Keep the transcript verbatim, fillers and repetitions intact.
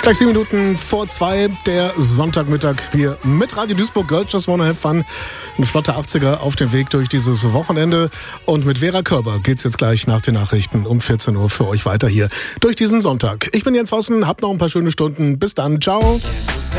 Gleich sieben Minuten vor zwei, der Sonntagmittag. Wir mit Radio Duisburg, Girls Just Wanna Have Fun. Ein flotter achtziger auf dem Weg durch dieses Wochenende. Und mit Vera Körber geht's jetzt gleich nach den Nachrichten um vierzehn Uhr für euch weiter hier durch diesen Sonntag. Ich bin Jens Vossen, hab noch ein paar schöne Stunden. Bis dann, ciao.